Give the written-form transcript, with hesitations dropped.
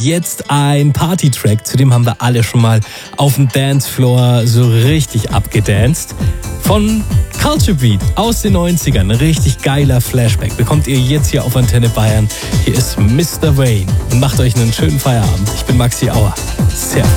jetzt ein Party-Track, zu dem haben wir alle schon mal auf dem Dancefloor so richtig abgedanced. Von Culture Beat aus den 90ern, ein richtig geiler Flashback. Bekommt ihr jetzt hier auf Antenne Bayern. Hier ist Mr. Wayne und macht euch einen schönen Feierabend. Ich bin Maxi Auer. Servus.